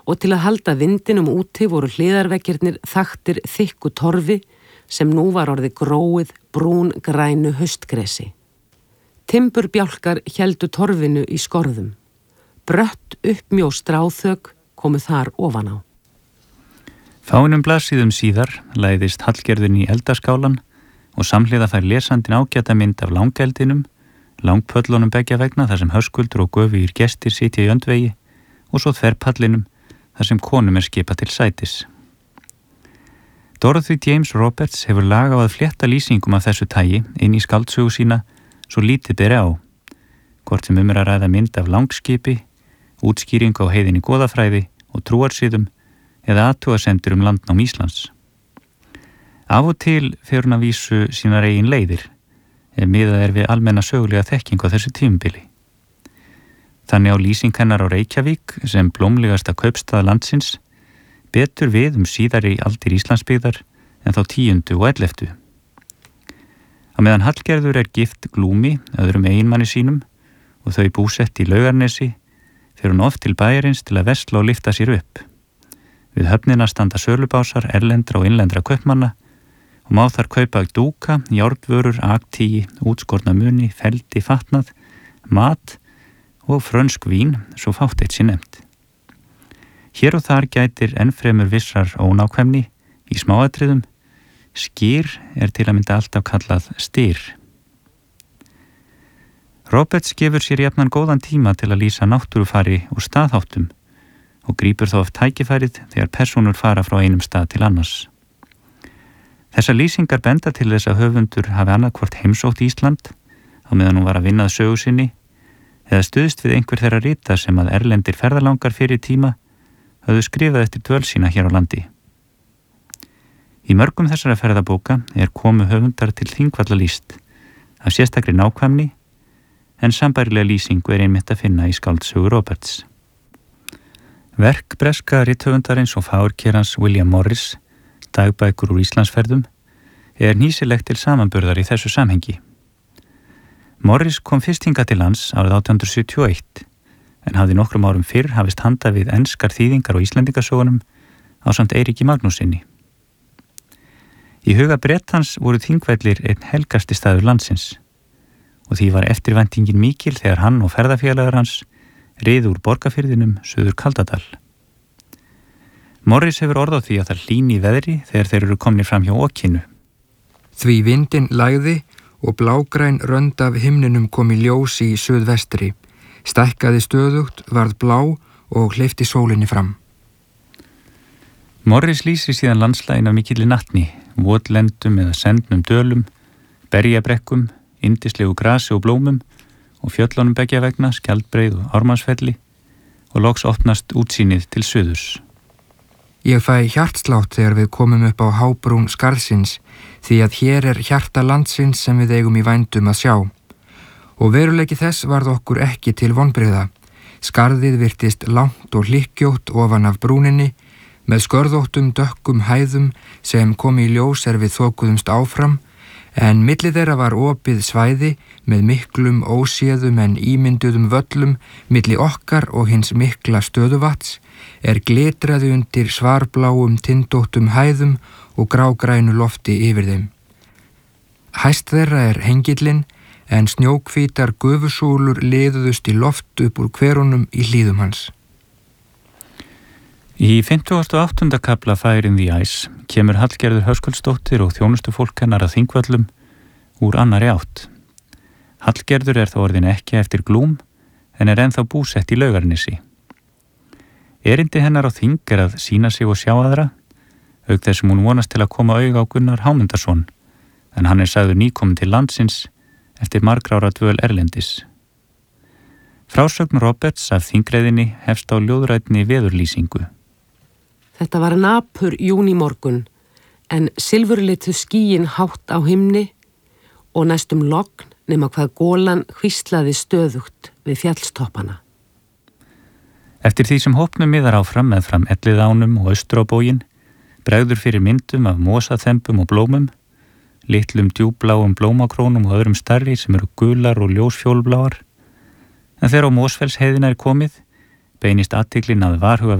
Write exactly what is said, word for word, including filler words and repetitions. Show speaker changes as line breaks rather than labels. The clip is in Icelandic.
og til að halda vindinum úti voru hliðarveggirnir þaktir þykku torfi sem nú var orðið gróið brún grænu haustgresi. Timburbjálkar héldu torfinu í skorðum. Brött uppmjó stráþök komu þar ofan á.
Fáeinum blaðsíðum síðar læðist Hallgerður í eldaskálan og samhliða fær lesandinn ágæta mynd af langeldinum, langpöllunum beggja vegna þar sem Höskuldur og göfugir gestir sitja í öndvegi og svo þverpallinum þar sem konum er skipað til sætis. Dorothy James Roberts hefur lag á að flétta lýsingum af þessu tagi inn í skáldsögu sína svo lítið beri á. Hvort sem um er að ræða mynd af langskipi, útskýring á heiðinni goðafræði og trúarsíðum eða athugasemdir um landnám Íslands. Af og til fer hún að vísu sínar eigin leiðir ef miðað er við almenna sögulega þekkingu á þessu tímabili. Þannig á lýsing hennar á Reykjavík sem blómlegasta kaupstað landsins betur við um síðari aldir Íslandsbyggðar en þá tíundu og elleftu. Á meðan Hallgerður er gift Glúmi, öðrum eiginmanni sínum, og þau búsett í Laugarnesi, fer hún oft til bæjarins til að versla og lyfta sér upp. Við höfnina standa sölubásar erlendra og innlendra kaupmanna og má þar kaupa dúka, járnvörur, aktíi, útskorna muni, feldi, fatnað, mat og frönsk vín, svo fátt eitt sé nefnt. Hér og þar gætir ennfremur vissar ónákvæmni í smáatriðum. Skýr er til að mynda alltaf kallað styr. Roberts gefur sér jafnan góðan tíma til að lýsa náttúrufari og staðháttum og grípur þó oft tækifærið þegar persónur fara frá einum stað til annars. Þessar lýsingar benda til þess að höfundur hafi annarkvort heimsótt Ísland á meðan hún var að vinna að sögu sinni eða stuðst við einhver þeirra rita sem að erlendir ferðalangar fyrir tíma höfðu skrifað eftir dvöl sína hér á landi. Í mörgum þessara ferðabóka er komu höfundar til Þingvalla lýst af sérstakri nákvæmni en sambærilega lýsingu er einmitt að finna í skáldsögu Roberts. Verk breska rithöfundarins og fáurkerans William Morris, Dagbækur úr Íslandsferðum, er nýsilegt til samanburðar í þessu samhengi. Morris kom fyrst hingað til lands árið átján hundruð sjötíu og eitt en hafði nokkrum árum fyrr hafist handa við enskar þýðingar og Íslendingasögunum ásamt Eiríki Magnússyni. Í huga Bretans voru Þingvellir einn helgasti staður landsins og því var eftirvæntingin mikil þegar hann og ferðafélagar hans riðu úr Borgarfirðinum suður Kaldadal. Morris hefur orð á því að það hlýni í veðri þegar þeir eru komnir fram hjá Okinu.
Því vindin lægði og blágræn rönd af himninum kom í ljós í suðvestri. Stækkaði stöðugt, varð blá og hleypti sólinni fram.
Morris lýsir síðan landslægin af mikilli nattni, votlendum eða sendnum dölum, berjabrekkum, yndislegu grasi og blómum og fjöllunum beggja vegna, Skjaldbreið og Ármannsfelli og loks opnast útsýnið til suðurs.
Ég fæ hjartslátt þegar við komum upp á hábrún skarðsins því að hér er hjarta landsins sem við eigum í vændum að sjá. Og veruleiki þess varð okkur ekki til vonbrigða. Skarðið virtist langt og hlykkjótt ofan af brúninni með skörðóttum dökkum hæðum sem kom í ljós er við þokuðumst áfram en milli þeirra var opið svæði með miklum óséðum en ímynduðum völlum milli okkar og hins mikla stöðuvats er glitraði undir svarbláum tindóttum hæðum og grágrænu lofti yfir þeim. Hæst þeirra er hengillinn en snjókvítar gufusúlur liðuðust í loft upp úr hverunum í hlíðum hans.
Í fimmtugasta og áttunda kafla Fire in the Ice kemur Hallgerður Höskuldsdóttir og þjónustufólk hennar að Þingvöllum úr annarri átt. Hallgerður er þá orðin ekki eftir Glúm en er ennþá búsett í Laugarnesi. Erindi hennar á Þing er að sýna sig og sjá aðra, auk þess sem hún vonast til að koma auga á Gunnar Hámundarson, en hann er sagður nýkomin til landsins eftir margra ára dvöl erlendis. Frásögn Roberts af Þingreiðinni hefst á ljóðrænni veðurlýsingu.
Þetta var napur júnímorgun, en silfurlitu skýin hátt á himni og næstum logn nema hvað gólan hvíslaði stöðugt við fjallstoppana.
Eftir því sem hópnum miðar áfram með fram Elliðánum og austur á bóginn, bregður fyrir myndum af mosaþembum og blómum, litlum djúbláum blómakrónum og öðrum stærri sem eru gular og ljósfjólbláar, en þegar á Mosfellsheiðina er komið, beinist athyglin að varhuga